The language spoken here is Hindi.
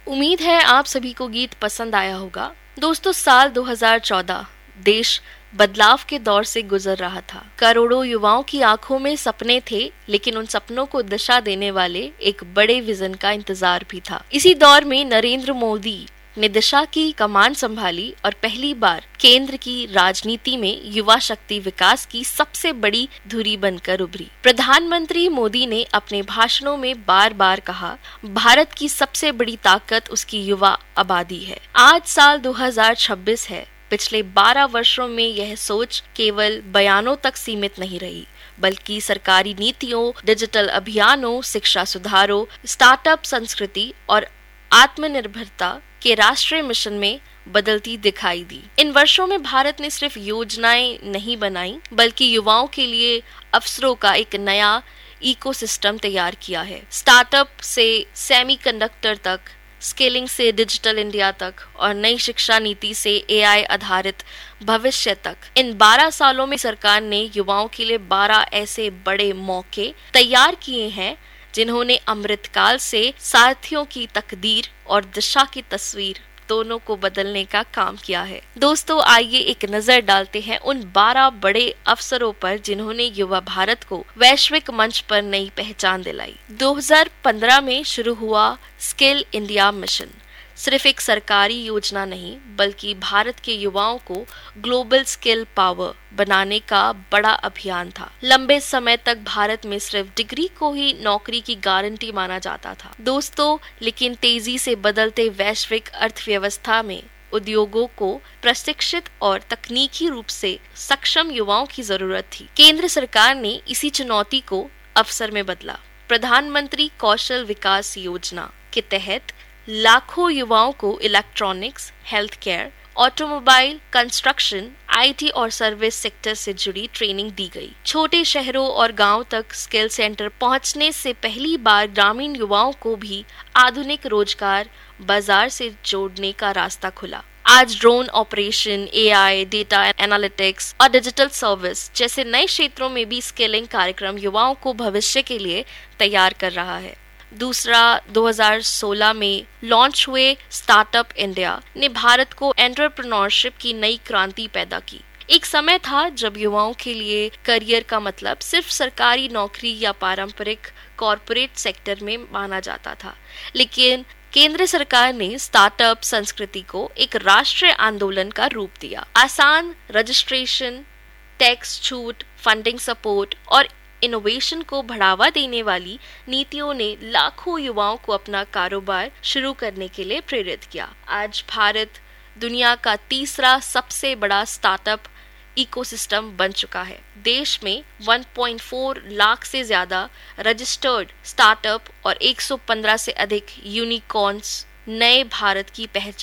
उम्मीद है आप सभी को गीत पसंद आया होगा। दोस्तों, साल 2014 देश बदलाव के दौर से गुजर रहा था। करोड़ों युवाओं की आंखों में सपने थे, लेकिन उन सपनों को दिशा देने वाले एक बड़े विजन का इंतजार भी था। इसी दौर में नरेंद्र मोदी ने दिशा की कमान संभाली और पहली बार केंद्र की राजनीति में युवा शक्ति विकास की सबसे बड़ी धुरी बनकर उभरी। प्रधानमंत्री मोदी ने अपने भाषणों में बार बार कहा, भारत की सबसे बड़ी ताकत उसकी युवा आबादी है। आज साल 2026 है। पिछले 12 वर्षों में यह सोच केवल बयानों तक सीमित नहीं रही, बल्कि सरकारी नीतियों, डिजिटल अभियानों, शिक्षा सुधारों, स्टार्टअप संस्कृति और आत्मनिर्भरता के राष्ट्रीय मिशन में बदलती दिखाई दी। इन वर्षों में भारत ने सिर्फ योजनाएं नहीं बनाई, बल्कि युवाओं के लिए अवसरों का एक नया इकोसिस्टम तैयार किया है। स्टार्टअप से सेमीकंडक्टर तक, स्केलिंग से डिजिटल इंडिया तक और नई शिक्षा नीति से एआई आधारित भविष्य तक, इन 12 सालों में सरकार ने युवाओं के लिए 12 ऐसे बड़े मौके तैयार किए हैं जिन्होंने अमृतकाल से साथियों की तकदीर और दिशा की तस्वीर दोनों को बदलने का काम किया है। दोस्तों, आइए एक नजर डालते हैं उन 12 बड़े अवसरों पर जिन्होंने युवा भारत को वैश्विक मंच पर नई पहचान दिलाई। 2015 में शुरू हुआ स्किल इंडिया मिशन सिर्फ एक सरकारी योजना नहीं, बल्कि भारत के युवाओं को ग्लोबल स्किल पावर बनाने का बड़ा अभियान था। लंबे समय तक भारत में सिर्फ डिग्री को ही नौकरी की गारंटी माना जाता था। दोस्तों, लेकिन तेजी से बदलते वैश्विक अर्थव्यवस्था में उद्योगों को प्रशिक्षित और तकनीकी रूप से सक्षम युवाओं की जरूरत थी। केंद्र सरकार ने इसी चुनौती को अवसर में बदला। प्रधानमंत्री कौशल विकास योजना के तहत लाखों युवाओं को electronics, health care, automobile, construction, IT और सर्विस सेक्टर से जुड़ी ट्रेनिंग दी गई। छोटे शहरों और गांव तक स्किल सेंटर पहुंचने से पहली बार ग्रामीण युवाओं को भी आधुनिक रोजगार बाजार से जोड़ने का रास्ता खुला। आज drone operation, AI, data analytics और डिजिटल सर्विस जैसे नए क्षेत्रों में भी स्किलिंग कार्यक्रम युवाओं को भविष्य के लिए तैयार कर रहा है। दूसरा, 2016 में लॉन्च हुए स्टार्टअप इंडिया ने भारत को एंटरप्रेन्योरशिप की नई क्रांति पैदा की। एक समय था जब युवाओं के लिए करियर का मतलब सिर्फ सरकारी नौकरी या पारंपरिक कॉरपोरेट सेक्टर में माना जाता था, लेकिन केंद्र सरकार ने स्टार्टअप संस्कृति को एक राष्ट्रीय आंदोलन का रूप दिया। आसान रजिस्ट्रेशन, टैक्स छूट, फंडिंग सपोर्ट और इनोवेशन को बढ़ावा देने वाली नीतियों ने लाखों युवाओं को अपना कारोबार शुरू करने के लिए प्रेरित किया। आज भारत दुनिया का तीसरा सबसे बड़ा स्टार्टअप इकोसिस्टम बन चुका है। देश में 1.4 लाख से ज्यादा रजिस्टर्ड स्टार्टअप और 115 से अधिक यूनिकॉर्न्स नए भारत की पहचान